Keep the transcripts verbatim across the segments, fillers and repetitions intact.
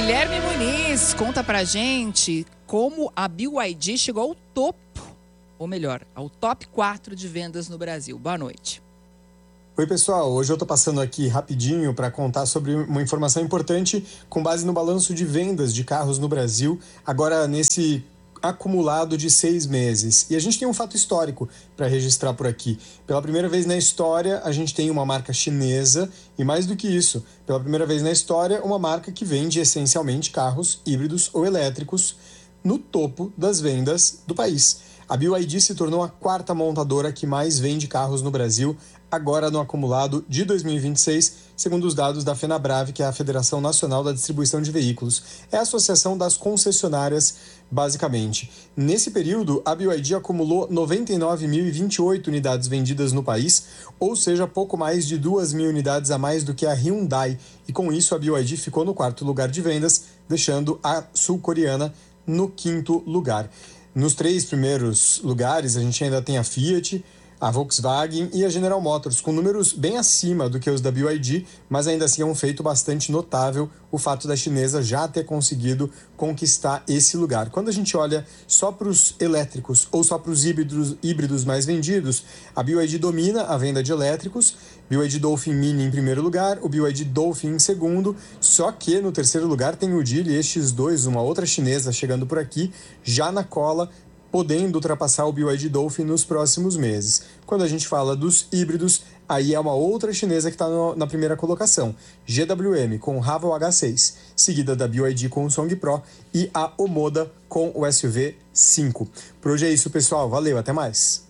Guilherme Muniz, conta pra gente como a B Y D chegou ao topo, ou melhor, ao top quatro de vendas no Brasil. Boa noite. Oi, pessoal. Hoje eu tô passando aqui rapidinho para contar sobre uma informação importante com base no balanço de vendas de carros no Brasil, agora nesse acumulado de seis meses. E a gente tem um fato histórico para registrar por aqui. Pela primeira vez na história, a gente tem uma marca chinesa e, mais do que isso, pela primeira vez na história, uma marca que vende essencialmente carros híbridos ou elétricos no topo das vendas do país. A B Y D se tornou a quarta montadora que mais vende carros no Brasil, agora no acumulado de dois mil e vinte e seis, segundo os dados da FenaBrave, que é a Federação Nacional da Distribuição de Veículos. É a associação das concessionárias, basicamente. Nesse período, a B Y D acumulou noventa e nove mil e vinte e oito unidades vendidas no país, ou seja, pouco mais de duas mil unidades a mais do que a Hyundai. E com isso, a B Y D ficou no quarto lugar de vendas, deixando a sul-coreana no quinto lugar. Nos três primeiros lugares, a gente ainda tem a Fiat, a Volkswagen e a General Motors, com números bem acima do que os da B Y D, mas ainda assim é um feito bastante notável o fato da chinesa já ter conseguido conquistar esse lugar. Quando a gente olha só para os elétricos ou só para os híbridos, híbridos mais vendidos, a B Y D domina a venda de elétricos, B Y D Dolphin Mini em primeiro lugar, o B Y D Dolphin em segundo, só que no terceiro lugar tem o Geely E X dois, uma outra chinesa chegando por aqui, já na cola, podendo ultrapassar o B Y D Dolphin nos próximos meses. Quando a gente fala dos híbridos, aí é uma outra chinesa que está na primeira colocação, G W M com o Haval H seis, seguida da B Y D com o Song Pro e a Omoda com o S U V cinco. Por hoje é isso, pessoal. Valeu, até mais.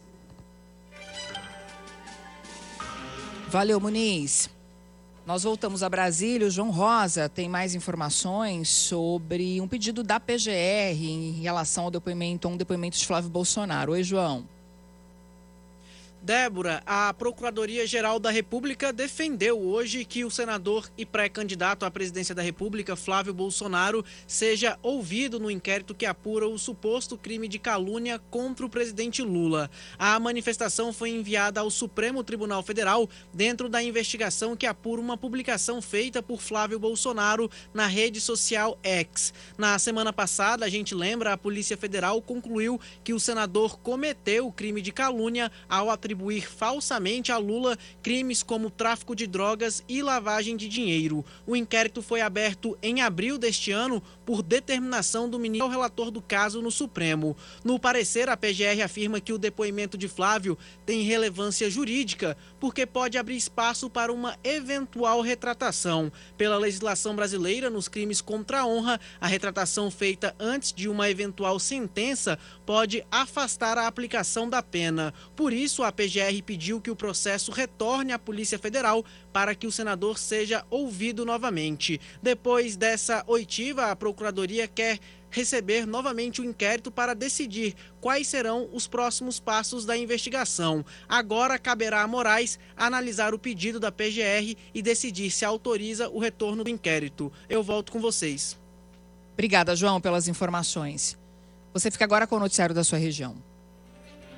Valeu, Muniz. Nós voltamos a Brasília. O João Rosa tem mais informações sobre um pedido da P G R em relação ao depoimento, a um depoimento de Flávio Bolsonaro. Oi, João. Débora, a Procuradoria-Geral da República defendeu hoje que o senador e pré-candidato à presidência da República, Flávio Bolsonaro, seja ouvido no inquérito que apura o suposto crime de calúnia contra o presidente Lula. A manifestação foi enviada ao Supremo Tribunal Federal dentro da investigação que apura uma publicação feita por Flávio Bolsonaro na rede social X. Na semana passada, a gente lembra, a Polícia Federal concluiu que o senador cometeu o crime de calúnia ao atribuir atribuir falsamente a Lula crimes como tráfico de drogas e lavagem de dinheiro. O inquérito foi aberto em abril deste ano por determinação do ministro relator do caso no Supremo. No parecer, a P G R afirma que o depoimento de Flávio tem relevância jurídica porque pode abrir espaço para uma eventual retratação. Pela legislação brasileira, nos crimes contra a honra, a retratação feita antes de uma eventual sentença pode afastar a aplicação da pena. Por isso, a P G R pediu que o processo retorne à Polícia Federal para que o senador seja ouvido novamente. Depois dessa oitiva, a Procuradoria quer receber novamente o inquérito para decidir quais serão os próximos passos da investigação. Agora caberá a Moraes analisar o pedido da P G R e decidir se autoriza o retorno do inquérito. Eu volto com vocês. Obrigada, João, pelas informações. Você fica agora com o noticiário da sua região.